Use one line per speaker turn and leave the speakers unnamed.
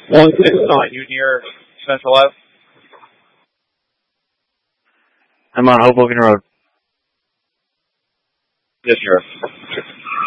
169, you near Central Ave?
I'm on Hoboken Road.
Yes, sir.